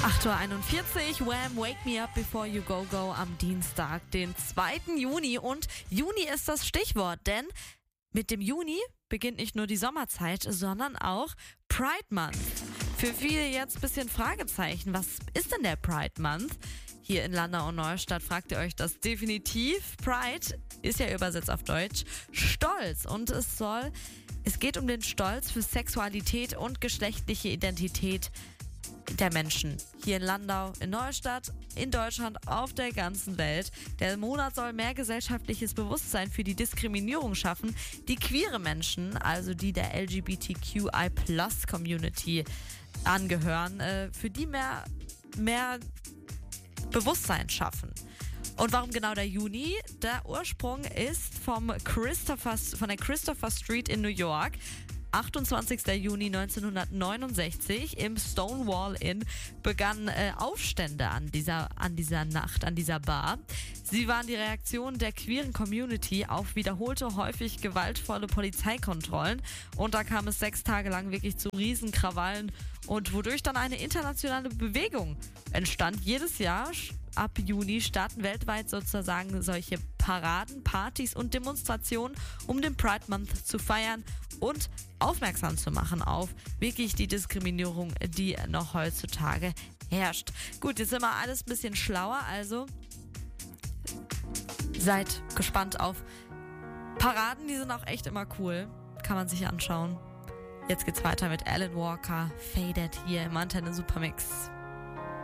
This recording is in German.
8:41 Uhr, Wham! Wake Me Up Before You Go Go am Dienstag, den 2. Juni. Und Juni ist das Stichwort, denn mit dem Juni beginnt nicht nur die Sommerzeit, sondern auch Pride Month. Für viele jetzt ein bisschen Fragezeichen. Was ist denn der Pride Month? Hier in Landau und Neustadt fragt ihr euch das definitiv. Pride ist ja übersetzt auf Deutsch Stolz und es geht um den Stolz für Sexualität und geschlechtliche Identität der Menschen. Hier in Landau, in Neustadt, in Deutschland, auf der ganzen Welt. Der Monat soll mehr gesellschaftliches Bewusstsein für die Diskriminierung schaffen, die queere Menschen, also die der LGBTQI+-Community angehören, für die mehr Bewusstsein schaffen. Und warum genau der Juni? Der Ursprung ist von der Christopher Street in New York. 28. Juni 1969 im Stonewall Inn begannen Aufstände an dieser Nacht, an dieser Bar. Sie waren die Reaktion der queeren Community auf wiederholte, häufig gewaltvolle Polizeikontrollen. Und da kam es 6 Tage lang wirklich zu Riesenkrawallen und wodurch dann eine internationale Bewegung entstand. Jedes Jahr ab Juni starten weltweit sozusagen solche Paraden, Partys und Demonstrationen, um den Pride Month zu feiern und aufmerksam zu machen auf wirklich die Diskriminierung, die noch heutzutage herrscht. Gut, jetzt sind wir alles ein bisschen schlauer, also seid gespannt auf Paraden, die sind auch echt immer cool. Kann man sich anschauen. Jetzt geht's weiter mit Alan Walker, Faded hier im Antenne Supermix.